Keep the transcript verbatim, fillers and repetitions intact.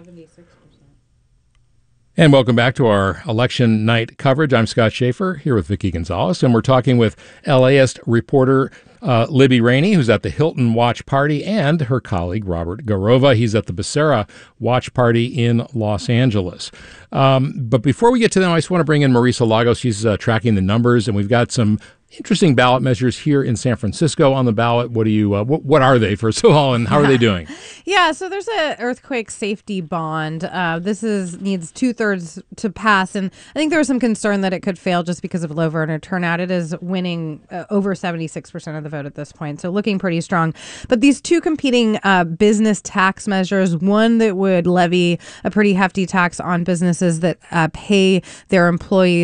seventy-six percent. And welcome back to our election night coverage. I'm Scott Schaefer here with Vicki Gonzalez, and we're talking with LAist reporter uh, Libby Rainey, who's at the Hilton Watch Party, and her colleague Robert Garova. He's at the Becerra Watch Party in Los Angeles. Um, but before we get to them, I just want to bring in Marisa Lagos. She's uh, tracking the numbers, and we've got some interesting ballot measures here in San Francisco on the ballot. What do you? Uh, what, what are they, first of all, and how are they doing? Yeah, so there's an earthquake safety bond. Uh, this is needs two thirds to pass, and I think there was some concern that it could fail just because of low voter turnout. It is winning uh, over seventy-six percent of the vote at this point, so looking pretty strong. But these two competing uh, business tax measures, one that would levy a pretty hefty tax on businesses that uh, pay their employees